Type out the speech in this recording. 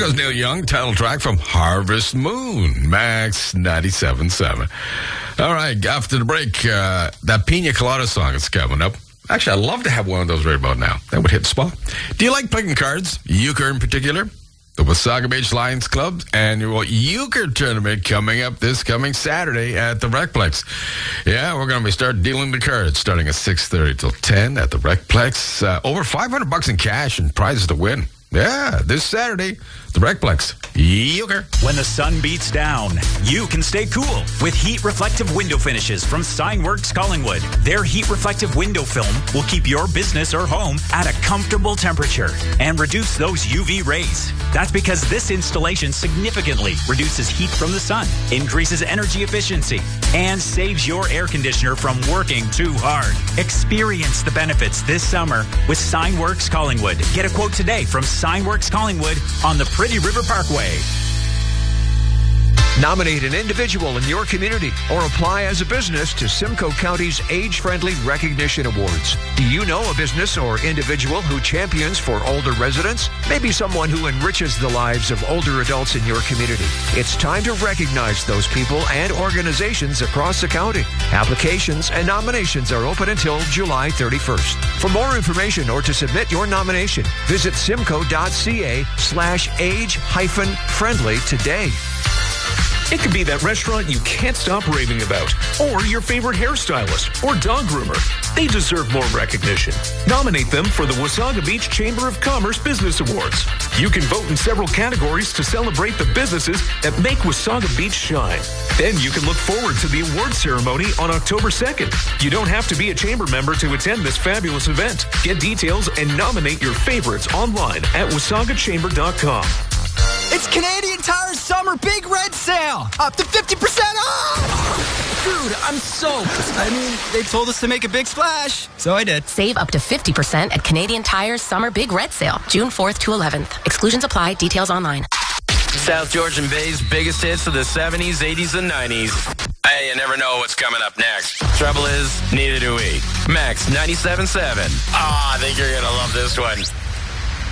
was Neil Young, title track from Harvest Moon, Max 97.7. All right, after the break, that Pina Colada song is coming up. Actually, I'd love to have one of those right about now. That would hit the spot. Do you like playing cards? Euchre in particular? The Wasaga Beach Lions Club's annual Euchre tournament coming up this coming Saturday at the Recplex. Yeah, we're going to be starting dealing the cards starting at 6:30 till 10 at the Recplex. Over $500 in cash and prizes to win. Yeah, this Saturday, the Recplex. Euchre. When the sun beats down, you can stay cool with heat reflective window finishes from Signworks Collingwood. Their heat reflective window film will keep your business or home at a comfortable temperature and reduce those UV rays. That's because this installation significantly reduces heat from the sun, increases energy efficiency, and saves your air conditioner from working too hard. Experience the benefits this summer with Signworks Collingwood. Get a quote today from Signworks Collingwood on the Pretty River Parkway. Nominate an individual in your community or apply as a business to Simcoe County's Age-Friendly Recognition Awards. Do you know a business or individual who champions for older residents? Maybe someone who enriches the lives of older adults in your community. It's time to recognize those people and organizations across the county. Applications and nominations are open until July 31st. For more information or to submit your nomination, visit simcoe.ca/age-friendly today. It could be that restaurant you can't stop raving about, or your favorite hairstylist or dog groomer. They deserve more recognition. Nominate them for the Wasaga Beach Chamber of Commerce Business Awards. You can vote in several categories to celebrate the businesses that make Wasaga Beach shine. Then you can look forward to the award ceremony on October 2nd. You don't have to be a chamber member to attend this fabulous event. Get details and nominate your favorites online at wasagachamber.com. It's Canadian Tire's Summer Big Red Sale! Up to 50% off! Dude, I'm soaked. I mean, they told us to make a big splash, so I did. Save up to 50% at Canadian Tire's Summer Big Red Sale, June 4th to 11th. Exclusions apply. Details online. South Georgian Bay's biggest hits of the 70s, 80s, and 90s. Hey, you never know what's coming up next. Trouble is, neither do we. Max 97.7. I think you're going to love this one.